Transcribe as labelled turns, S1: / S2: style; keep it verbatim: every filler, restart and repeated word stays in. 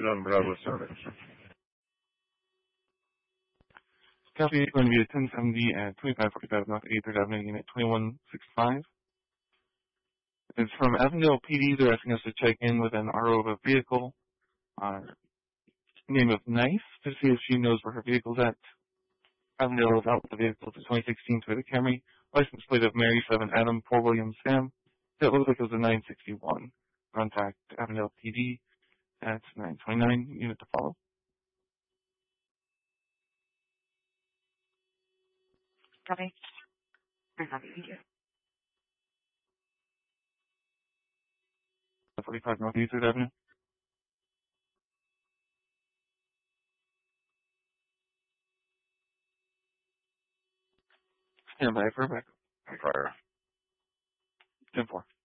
S1: on Bravo seven.
S2: Copy, it's going to be a ten seventy at twenty-five forty-five North eighty-third Avenue, Unit twenty-one sixty-five. It's from Avondale P D. They're asking us to check in with an R O of a vehicle. Uh, name of Nice, to see if she knows where her vehicle's at. Avondale is out with the vehicle. It's a twenty sixteen Toyota Camry. License plate of Mary seven Adam four William Sam. It looks like it was a nine sixty-one. Contact Avondale P D at nine twenty-nine. Unit to follow.
S3: Copy. Copy. Thank you.
S2: forty-five North eighty-third Avenue. Stand by for backup.
S1: Fire.
S2: ten four.